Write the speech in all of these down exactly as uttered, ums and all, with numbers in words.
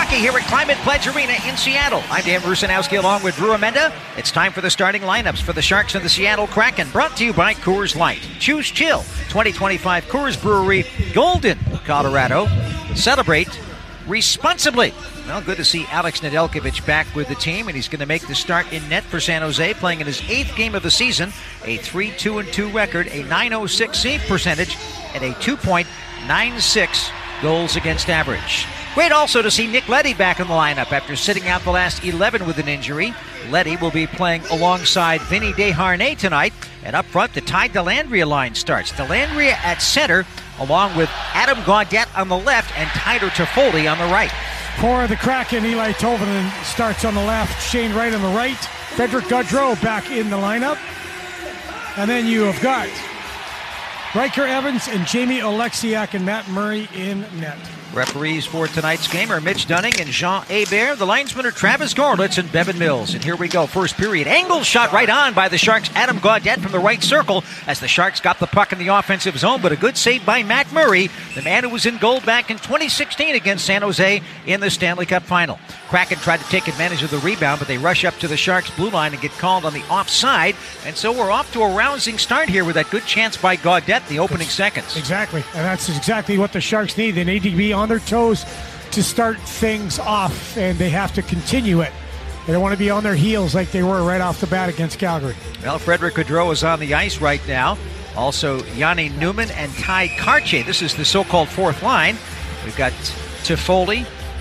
hockey here at Climate Pledge Arena in Seattle. I'm Dan Rusanowski along with Drew Amenda. It's time for the starting lineups for the Sharks and the Seattle Kraken, brought to you by Coors Light. Choose chill. twenty twenty-five Coors Brewery, Golden, Colorado. Celebrate responsibly. Well, good to see Alex Nedeljkovic back with the team, and he's going to make the start in net for San Jose, playing in his eighth game of the season. A three two two record, a nine oh six save percentage, and a two point nine six goals against average. Great also to see Nick Leddy back in the lineup after sitting out the last eleven with an injury. Leddy will be playing alongside Vinny Desharnais tonight. And up front, the Ty Dellandrea line starts. Dellandrea at center, along with Adam Gaudette on the left and Tyler Toffoli on the right. For the Kraken, Eli Tolvanen starts on the left, Shane Wright on the right, Frederick Gaudreau back in the lineup. And then you have got Riker Evans and Jamie Oleksiak and Matt Murray in net. Referees for tonight's game are Mitch Dunning and Jean Hebert. The linesmen are Travis Gorlitz and Bevan Mills. And here we go, first period. Angle shot right on by the Sharks' Adam Gaudette from the right circle as the Sharks got the puck in the offensive zone, but a good save by Matt Murray, the man who was in goal back in twenty sixteen against San Jose in the Stanley Cup Final. Kraken tried to take advantage of the rebound, but they rush up to the Sharks' blue line and get called on the offside. And so we're off to a rousing start here with that good chance by Gaudette in the opening seconds. Exactly, and that's exactly what the Sharks need. They need to be on their toes to start things off, and they have to continue it. They don't want to be on their heels like they were right off the bat against Calgary. Well, Frederick Gaudreau is on the ice right now. Also, Yanni Newman and Ty Karche. This is the so-called fourth line. We've got Toffoli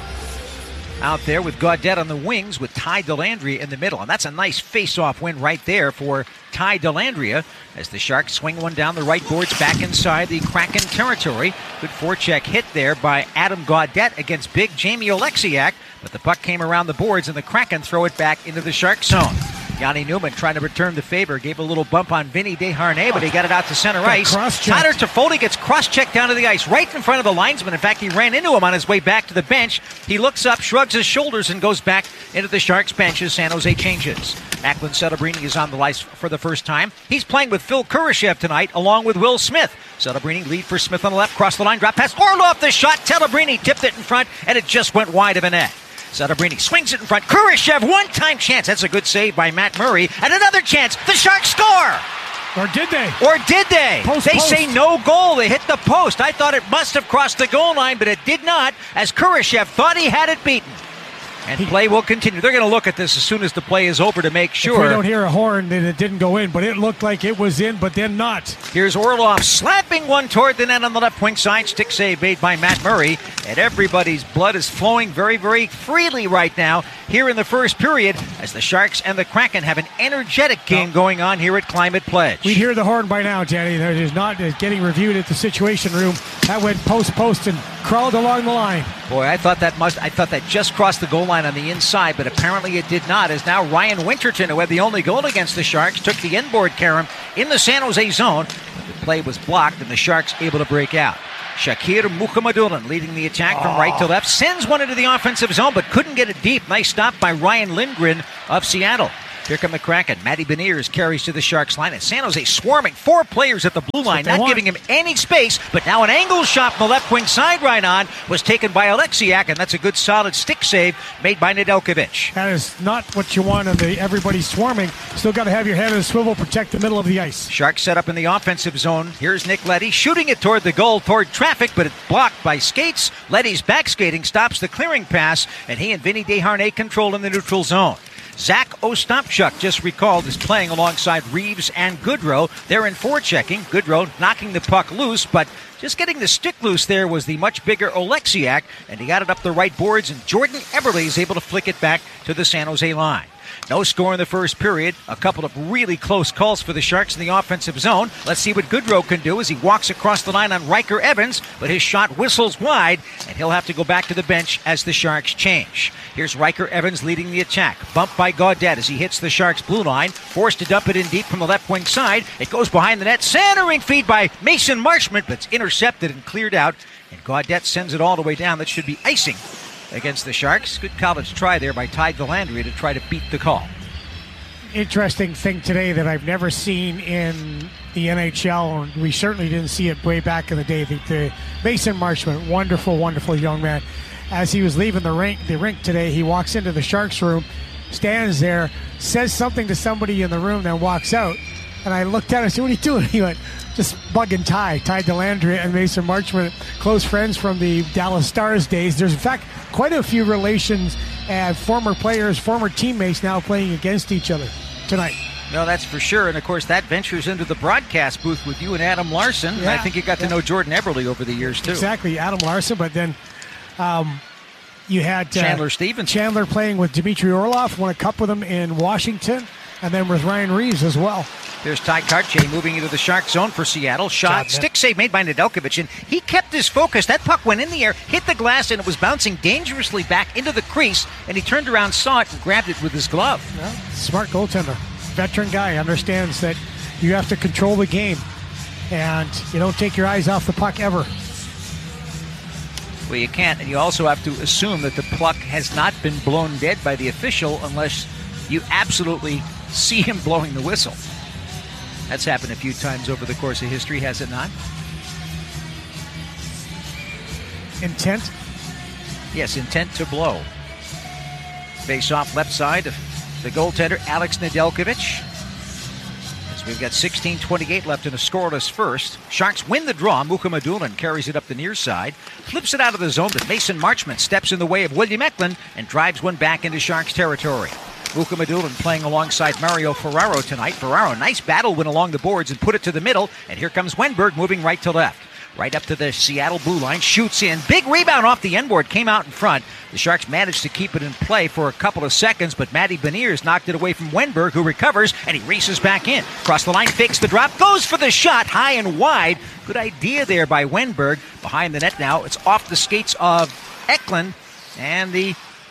out there with Gaudette on the wings with Ty Dellandrea in the middle. And that's a nice face-off win right there for Ty Dellandrea as the Sharks swing one down the right boards back inside the Kraken territory. Good forecheck hit there by Adam Gaudette against big Jamie Oleksiak, but the puck came around the boards and the Kraken throw it back into the Sharks zone. Yanni Newman trying to return the favor, gave a little bump on Vinny Desharnais, but he got it out to center got ice. Tyler Toffoli gets cross-checked down to the ice right in front of the linesman. In fact, he ran into him on his way back to the bench. He looks up, shrugs his shoulders, and goes back into the Sharks bench as San Jose changes. Acklin Celebrini is on the ice for the first time. He's playing with Phil Kurashev tonight, along with Will Smith. Celebrini lead for Smith on the left, cross the line, drop pass, Orlov the shot. Celebrini tipped it in front, and it just went wide of a net. Celebrini swings it in front. Kurashev, one-time chance. That's a good save by Matt Murray. And another chance. The Sharks score! Or did they? Or did they? Post, they post. say no goal. They hit the post. I thought it must have crossed the goal line, but it did not, as Kurashev thought he had it beaten. And play will continue. They're going to look at this as soon as the play is over to make sure. If we don't hear a horn, then it didn't go in, but it looked like it was in, but then not. Here's Orlov slapping one toward the net on the left wing side. Stick save made by Matt Murray. And everybody's blood is flowing very, very freely right now here in the first period as the Sharks and the Kraken have an energetic game going on here at Climate Pledge. We'd hear the horn by now, Danny. It is not getting reviewed at the Situation Room. That went post-post and crawled along the line. Boy, I thought that must I thought that just crossed the goal line on the inside, but apparently it did not, as now Ryan Winterton, who had the only goal against the Sharks, took the inboard carom in the San Jose zone. The play was blocked, and the Sharks able to break out. Shakir Mukhamadullin leading the attack from oh. right to left, sends one into the offensive zone, but couldn't get it deep. Nice stop by Ryan Lindgren of Seattle. Here come the Kraken. Matty Beniers carries to the Sharks line, and San Jose swarming four players at the blue line, not want. giving him any space, but now an angle shot from the left wing side right on was taken by Oleksiak, and that's a good solid stick save made by Nedeljkovic. That is not what you want on the everybody swarming. Still got to have your head in a swivel, protect the middle of the ice. Sharks set up in the offensive zone. Here's Nick Leddy shooting it toward the goal, toward traffic, but it's blocked by skates. Leddy's back skating stops the clearing pass, and he and Vinny Desharnais control in the neutral zone. Zach Ostapchuk, just recalled, is playing alongside Reeves and Goodrow. They're in forechecking. Goodrow knocking the puck loose, but just getting the stick loose there was the much bigger Oleksiak, and he got it up the right boards, and Jordan Eberle is able to flick it back to the San Jose line. No score in the first period. A couple of really close calls for the Sharks in the offensive zone. Let's see what Goodrow can do as he walks across the line on Riker Evans, but his shot whistles wide, and he'll have to go back to the bench as the Sharks change. Here's Riker Evans leading the attack. Bumped by Gaudette as he hits the Sharks' blue line. Forced to dump it in deep from the left wing side. It goes behind the net. Centering feed by Mason Marchment, but it's intercepted and cleared out. And Gaudette sends it all the way down. That should be icing against the Sharks. Good college try there by Ty Dellandrea to try to beat the call. Interesting thing today that I've never seen in the N H L, and we certainly didn't see it way back in the day. The, the Mason Marchment, wonderful, wonderful young man. as he was leaving the rink, the rink today, he walks into the Sharks room, stands there, says something to somebody in the room, then walks out. And I looked at him and said, "What are you doing?" He went, "Just bugging Ty." Ty Dellandrea and Mason Marchment, close friends from the Dallas Stars days. There's, in fact, quite a few relations and former players, former teammates now playing against each other tonight. No, that's for sure. And, of course, that ventures into the broadcast booth with you and Adam Larson. Yeah. And I think you got to yeah. know Jordan Eberle over the years, too. Exactly, Adam Larson. But then um, you had uh, Chandler Stevenson. Chandler playing with Dmitry Orlov, won a cup with him in Washington, and then with Ryan Reeves as well. There's Ty Kartye moving into the Shark zone for Seattle. Shot, Job, stick save made by Nedeljkovic, and he kept his focus. That puck went in the air, hit the glass, and it was bouncing dangerously back into the crease, and he turned around, saw it, and grabbed it with his glove. Well, smart goaltender. Veteran guy, understands that you have to control the game, and you don't take your eyes off the puck ever. Well, you can't, and you also have to assume that the puck has not been blown dead by the official unless you absolutely see him blowing the whistle. That's happened a few times over the course of history, has it not? Intent? Yes, intent to blow. Face off left side of the goaltender, Alex Nedeljkovic. As we've got sixteen twenty-eight left in a scoreless first. Sharks win the draw. Muka Madulin carries it up the near side. Flips it out of the zone, but Mason Marchment steps in the way of William Eklund and drives one back into Sharks territory. Muka Madulin playing alongside Mario Ferraro tonight. Ferraro, nice battle win along the boards and put it to the middle. And here comes Wenberg moving right to left. Right up to the Seattle blue line, shoots in. Big rebound off the end board, came out in front. The Sharks managed to keep it in play for a couple of seconds, but Matty Beniers knocked it away from Wenberg, who recovers, and he races back in. Across the line, fakes the drop, goes for the shot, high and wide. Good idea there by Wenberg. Behind the net now, it's off the skates of Eklund, and the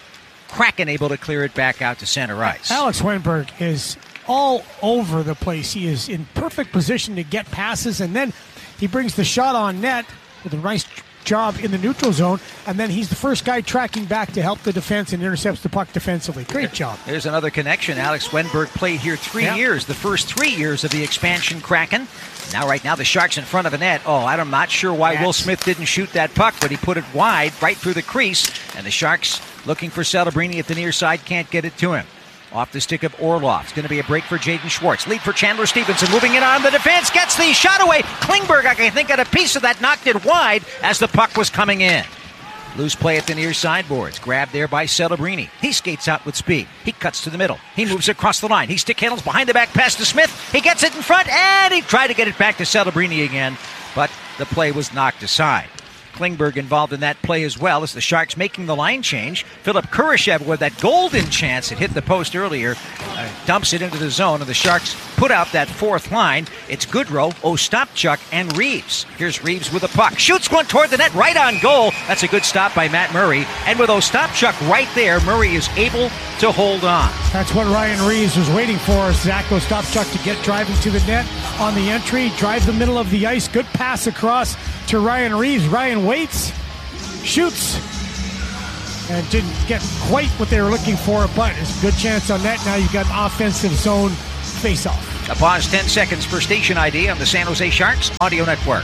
Kraken able to clear it back out to center ice. Alex Wenberg is all over the place. He is in perfect position to get passes, and then he brings the shot on net with a nice job in the neutral zone, and then he's the first guy tracking back to help the defense and intercepts the puck defensively. Great job. There's another connection. Alex Wenberg played here three yeah. years, the first three years of the expansion Kraken. Now, right now, the Sharks in front of a net. Oh, I'm not sure why That's... Will Smith didn't shoot that puck, but he put it wide, right through the crease, and the Sharks looking for Celebrini at the near side, can't get it to him. Off the stick of Orlov. It's going to be a break for Jaden Schwartz. Lead for Chandler Stevenson. Moving it on the defense. Gets the shot away. Klingberg, I think, got a piece of that. Knocked it wide as the puck was coming in. Loose play at the near sideboards. Grabbed there by Celebrini. He skates out with speed. He cuts to the middle. He moves across the line. He stick handles behind the back pass to Smith. He gets it in front, and he tried to get it back to Celebrini again, but the play was knocked aside. Klingberg involved in that play as well as the Sharks making the line change. Philip Kurashev with that golden chance. It hit the post earlier. Uh, dumps it into the zone, and the Sharks put out that fourth line. It's Goodrow, Ostapchuk, and Reeves. Here's Reeves with a puck. Shoots one toward the net, right on goal. That's a good stop by Matt Murray. And with Ostapchuk right there, Murray is able to hold on. That's what Ryan Reeves was waiting for. Zach Ostapchuk to get driving to the net on the entry. Drive the middle of the ice. Good pass across to Ryan Reeves. Ryan waits, shoots, and didn't get quite what they were looking for, but it's a good chance on net. Now you've got an offensive zone face-off. A pause, ten seconds for station I D on the San Jose Sharks Audio Network.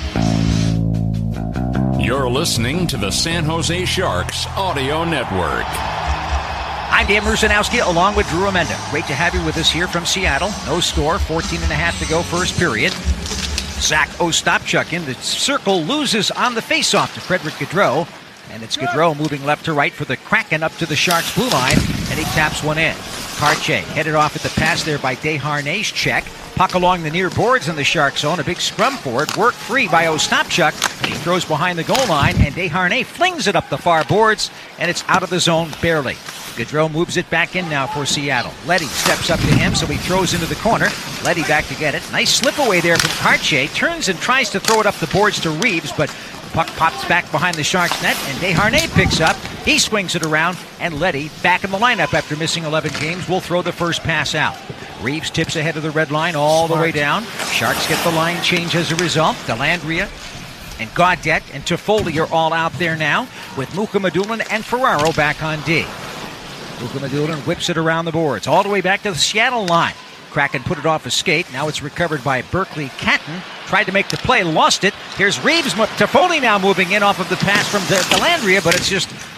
You're listening to the San Jose Sharks Audio Network. I'm Dan Rusanowski along with Drew Amenda. Great to have you with us here from Seattle. No score, fourteen and a half to go first period. Zach Ostapchuk in the circle, loses on the faceoff to Frederick Gaudreau. And it's Gaudreau moving left to right for the Kraken up to the Sharks blue line. And he taps one in. Kartye headed off at the pass there by Desharnais' check. Puck along the near boards in the Shark zone. A big scrum for it. Work free by Ostapchuk. And he throws behind the goal line. And Desharnais flings it up the far boards. And it's out of the zone barely. Gaudreau moves it back in now for Seattle. Leddy steps up to him, so he throws into the corner. Leddy back to get it. Nice slip away there from Kartye. Turns and tries to throw it up the boards to Reeves, but the puck pops back behind the Sharks net, and Desharnais picks up. He swings it around, and Leddy, back in the lineup after missing eleven games, will throw the first pass out. Reeves tips ahead of the red line all the way down. Sharks get the line change as a result. Dellandrea and Gaudette and Toffoli are all out there now, with Muka Madulin and Ferraro back on D. Muka Madulin whips it around the boards, all the way back to the Seattle line. Kraken put it off a skate. Now it's recovered by Berkeley Catton. Tried to make the play, lost it. Here's Reeves. Toffoli now moving in off of the pass from Dellandrea, but it's just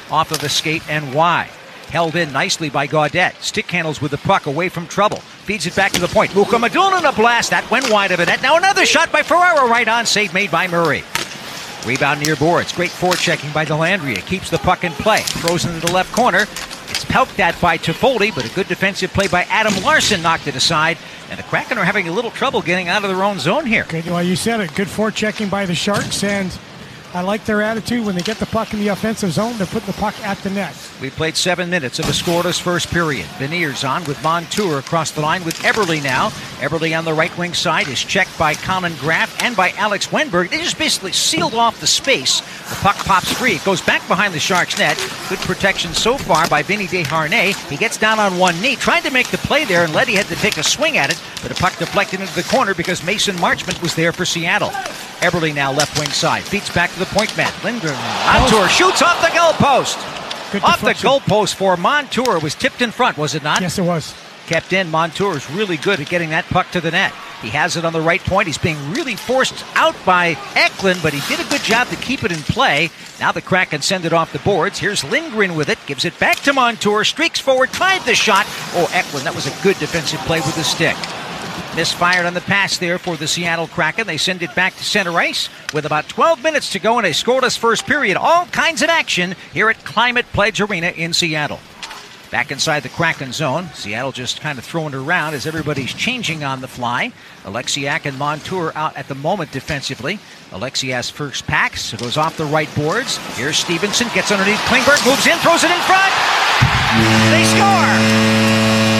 off of the skate and wide. Held in nicely by Gaudette. Stick handles with the puck away from trouble. Feeds it back to the point. Mukhamadullin, a blast. That went wide of the net. Now another shot by Ferraro. Right on. Save made by Murray. Rebound near boards. Great forechecking by Dellandrea. Keeps the puck in play. Throws into the left corner. It's poked at by Toffoli, but a good defensive play by Adam Larson knocked it aside. And the Kraken are having a little trouble getting out of their own zone here. Good, well, you said it. Good forechecking by the Sharks, and I like their attitude. When they get the puck in the offensive zone, they're putting the puck at the net. We played seven minutes of a scoreless first period. Veneers on with Montour across the line with Eberle now. Eberle on the right wing side is checked by Colin Graff and by Alex Wenberg. They just basically sealed off the space. The puck pops free. It goes back behind the Sharks net. Good protection so far by Vinny Desharnais. He gets down on one knee, tried to make the play there, and Leddy had to take a swing at it, but the puck deflected into the corner because Mason Marchment was there for Seattle. Eberle now left wing side. Feeds back to the point man. Lindgren. Montour shoots off the goalpost. Good Off deflection. the goalpost for Montour. Was tipped in front, was it not? Yes, it was. Kept in. Montour is really good at getting that puck to the net. He has it on the right point. He's being really forced out by Eklund, but he did a good job to keep it in play. Now the Kraken send it off the boards. Here's Lindgren with it. Gives it back to Montour. Streaks forward. Tried the shot. Oh, Eklund. That was a good defensive play with the stick. Misfired on the pass there for the Seattle Kraken. They send it back to center ice with about twelve minutes to go in a scoreless first period. All kinds of action here at Climate Pledge Arena in Seattle. Back inside the Kraken zone. Seattle just kind of throwing it around as everybody's changing on the fly. Alexiak and Montour out at the moment defensively. Alexiak's first pack, so goes off the right boards. Here's Stevenson, gets underneath Klingberg, moves in, throws it in front. They score!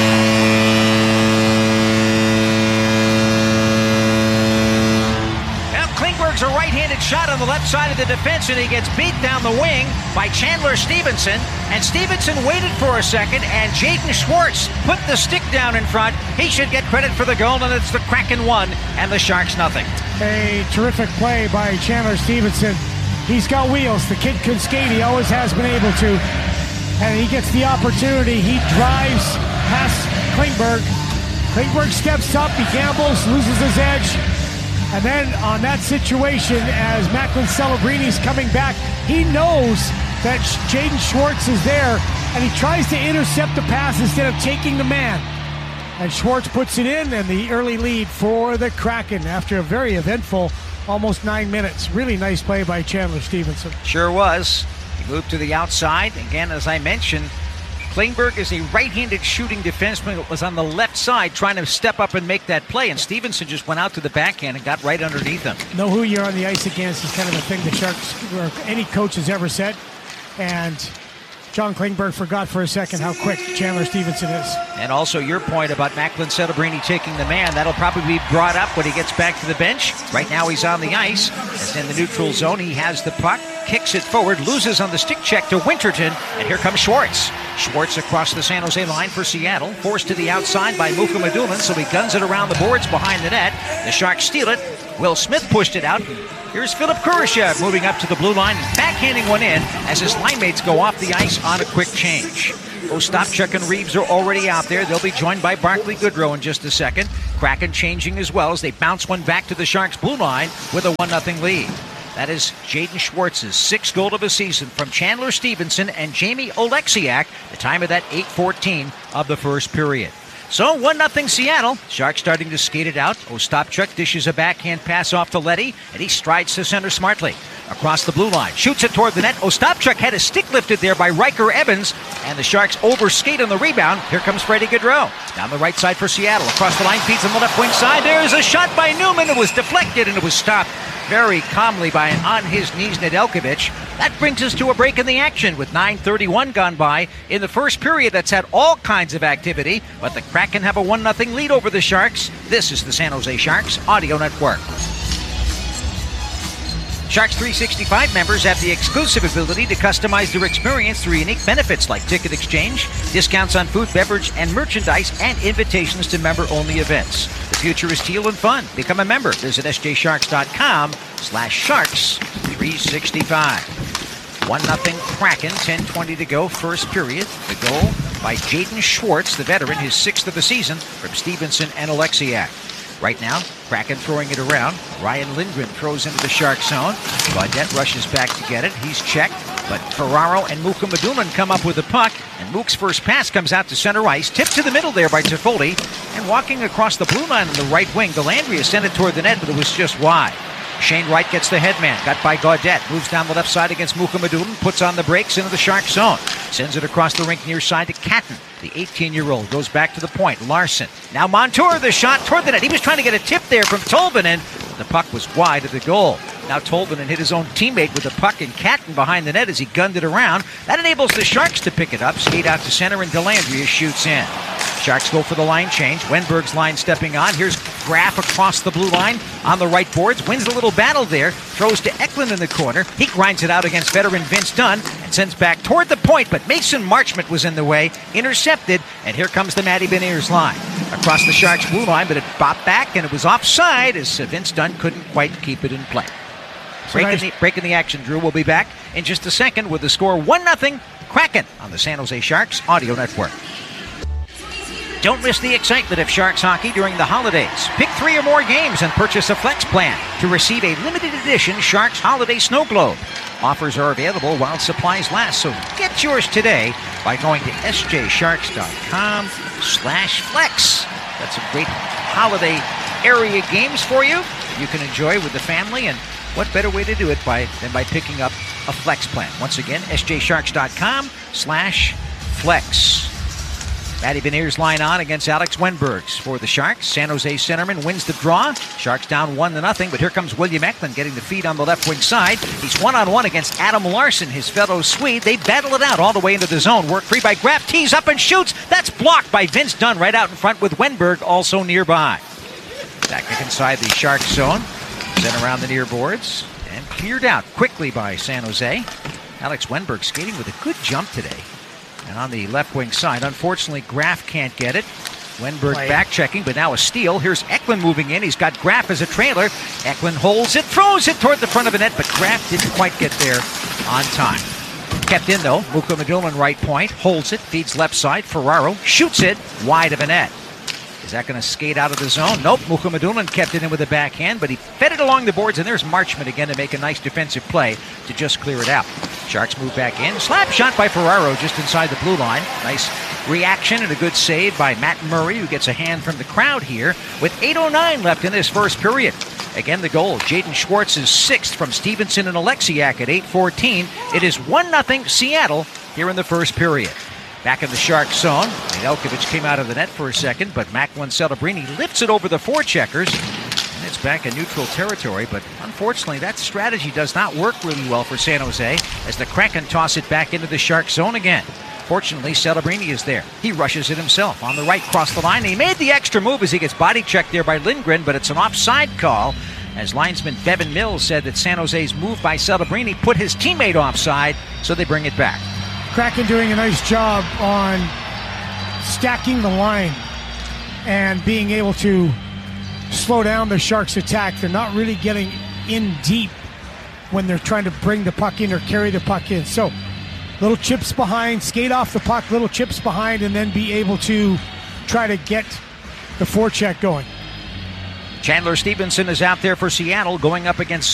A right-handed shot on the left side of the defense, and he gets beat down the wing by Chandler Stevenson. And Stevenson waited for a second, and Jaden Schwartz put the stick down in front. He should get credit for the goal, and it's the Kraken one and the Sharks nothing. A terrific play by Chandler Stevenson. He's got wheels. The kid can skate. He always has been able to. And he gets the opportunity. He drives past Klingberg. Klingberg steps up. He gambles, loses his edge. And then on that situation, as Macklin Celebrini's coming back, he knows that Jaden Schwartz is there, and he tries to intercept the pass instead of taking the man. And Schwartz puts it in, and the early lead for the Kraken after a very eventful almost nine minutes. Really nice play by Chandler Stevenson. Sure was. He moved to the outside. Again, as I mentioned, Klingberg is a right-handed shooting defenseman that was on the left side trying to step up and make that play, and Stevenson just went out to the backhand and got right underneath him. Know who you're on the ice against is kind of a thing the Sharks or any coach has ever said, and John Klingberg forgot for a second how quick Chandler Stevenson is. And also your point about Macklin Celebrini taking the man, that'll probably be brought up when he gets back to the bench. Right now he's on the ice. As in the neutral zone, he has the puck, kicks it forward, loses on the stick check to Winterton, and here comes Schwartz. Schwartz across the San Jose line for Seattle, forced to the outside by Mukhamadullin, so he guns it around the boards behind the net. The Sharks steal it. Will Smith pushed it out. Here's Philip Kurashev moving up to the blue line and backhanding one in as his line mates go off the ice on a quick change. Ostapchuk and Reeves are already out there. They'll be joined by Barclay Goodrow in just a second. Kraken changing as well as they bounce one back to the Sharks' blue line with a one nothing lead. That is Jaden Schwartz's sixth goal of the season from Chandler Stevenson and Jamie Oleksiak. The time of that eight fourteen of the first period. So one nothing Seattle. Sharks starting to skate it out. Ostapchuk dishes a backhand pass off to Leddy, and he strides to center smartly. Across the blue line, shoots it toward the net. Ostapchuk had his stick lifted there by Riker Evans, and the Sharks overskate on the rebound. Here comes Freddie Gaudreau. Down the right side for Seattle. Across the line, feeds on the left wing side. There's a shot by Newman. It was deflected, and it was stopped very calmly by an on-his-knees Nedeljkovic. That brings us to a break in the action with nine thirty-one gone by in the first period that's had all kinds of activity, but the Kraken have a one nothing lead over the Sharks. This is the San Jose Sharks Audio Network. Sharks three sixty-five members have the exclusive ability to customize their experience through unique benefits like ticket exchange, discounts on food, beverage, and merchandise, and invitations to member-only events. The future is teal and fun. Become a member. Visit sjsharks.com slash sharks 365. one nothing Kraken, ten twenty to go, first period. The goal by Jaden Schwartz, the veteran, his sixth of the season, from Stevenson and Oleksiak. Right now, Kraken throwing it around. Ryan Lindgren throws into the Shark zone. Gaudette rushes back to get it. He's checked. But Ferraro and Muka Maduman come up with the puck, and Mook's first pass comes out to center ice, tipped to the middle there by Toffoli, and walking across the blue line on the right wing, Dellandrea sent it toward the net, but it was just wide. Shane Wright gets the headman, got by Gaudette, moves down the left side against Muka Maduman, puts on the brakes into the Shark zone, sends it across the rink near side to Catton. The eighteen-year-old goes back to the point. Larson. Now Montour, the shot toward the net. He was trying to get a tip there from Tolvanen. The puck was wide of the goal. Now Tolvanen hit his own teammate with the puck and Catton behind the net as he gunned it around. That enables the Sharks to pick it up, skate out to center, and Dellandrea shoots in. Sharks go for the line change. Wenberg's line stepping on. Here's Graf across the blue line on the right boards. Wins a little battle there. Throws to Eklund in the corner. He grinds it out against veteran Vince Dunn and sends back toward the point, but Mason Marchment was in the way. Intercepted, and here comes the Matty Beniers line. Across the Sharks blue line, but it bopped back, and it was offside as Vince Dunn couldn't quite keep it in play. Breaking, nice. the, breaking the action, Drew. We'll be back in just a second with the score one nothing Kraken on the San Jose Sharks Audio Network. Don't miss the excitement of Sharks hockey during the holidays. Pick three or more games and purchase a Flex plan to receive a limited edition Sharks Holiday Snow Globe. Offers are available while supplies last, so get yours today by going to sjsharks.com slash flex. That's some great holiday area games for you you can enjoy with the family, and what better way to do it by than by picking up a Flex plan. Once again, sjsharks.com slash flex. Matty Beniers line on against Alex Wenbergs for the Sharks. San Jose centerman wins the draw. Sharks down one to nothing, but here comes William Eklund getting the feed on the left wing side. He's one-on-one against Adam Larson, his fellow Swede. They battle it out all the way into the zone. Work free by Graf, tees up and shoots. That's blocked by Vince Dunn right out in front with Wenberg also nearby. Back inside the Sharks zone. Sent around the near boards and cleared out quickly by San Jose. Alex Wenberg skating with a good jump today. And on the left wing side, unfortunately, Graf can't get it. Wenberg Play. back checking, but now a steal. Here's Eklund moving in. He's got Graf as a trailer. Eklund holds it, throws it toward the front of the net, but Graf didn't quite get there on time. Kept in, though. Muka Maduman right point, holds it, feeds left side. Ferraro shoots it wide of a net. Is that going to skate out of the zone? Nope. Muka Maduman kept it in with a backhand, but he fed it along the boards, and there's Marchment again to make a nice defensive play to just clear it out. Sharks move back in. Slap shot by Ferraro just inside the blue line. Nice reaction and a good save by Matt Murray, who gets a hand from the crowd here with eight oh nine left in this first period. Again, the goal. Jaden Schwartz's sixth from Stevenson and Alexiak at eight fourteen. It is one nothing Seattle here in the first period. Back in the Sharks zone. Nedeljkovic came out of the net for a second, but Macklin Celebrini lifts it over the forecheckers. And it's back in neutral territory, but unfortunately that strategy does not work really well for San Jose as the Kraken toss it back into the Sharks zone again. Fortunately, Celebrini is there. He rushes it himself on the right, cross the line. He made the extra move as he gets body checked there by Lindgren, but it's an offside call as linesman Bevan Mills said that San Jose's move by Celebrini put his teammate offside, so they bring it back. Kraken doing a nice job on stacking the line and being able to slow down the Sharks' attack. They're not really getting in deep when they're trying to bring the puck in or carry the puck in. So little chips behind, skate off the puck, little chips behind, and then be able to try to get the forecheck going. Chandler Stevenson is out there for Seattle going up against